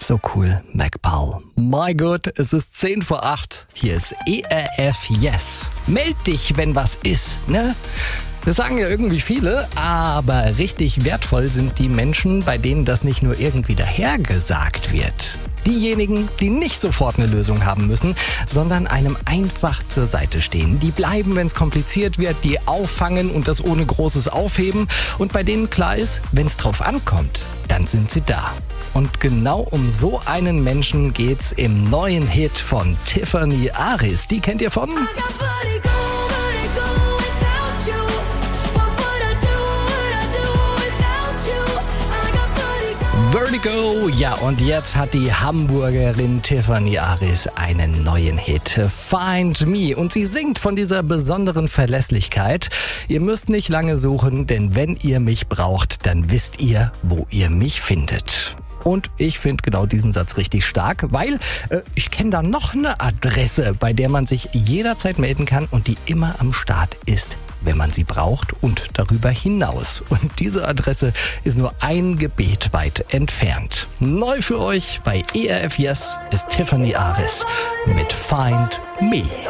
So cool, MacPaul. My God, es ist 10 vor 8. Hier ist ERF Yes. Meld dich, wenn was ist, ne? Das sagen ja irgendwie viele, aber richtig wertvoll sind die Menschen, bei denen das nicht nur irgendwie dahergesagt wird. Diejenigen, die nicht sofort eine Lösung haben müssen, sondern einem einfach zur Seite stehen. Die bleiben, wenn es kompliziert wird, die auffangen und das ohne großes Aufheben. Und bei denen klar ist, wenn es drauf ankommt, dann sind sie da. Und genau um so einen Menschen geht's im neuen Hit von Tiffany Aris. Die kennt ihr von? Vertigo, ja, und jetzt hat die Hamburgerin Tiffany Aris einen neuen Hit, Find Me, und sie singt von dieser besonderen Verlässlichkeit. Ihr müsst nicht lange suchen, denn wenn ihr mich braucht, dann wisst ihr, wo ihr mich findet. Und ich finde genau diesen Satz richtig stark, weil ich kenne da noch eine Adresse, bei der man sich jederzeit melden kann und die immer am Start ist, wenn man sie braucht und darüber hinaus. Und diese Adresse ist nur ein Gebet weit entfernt. Neu für euch bei ERF Yes ist Tiffany Aris mit Find Me.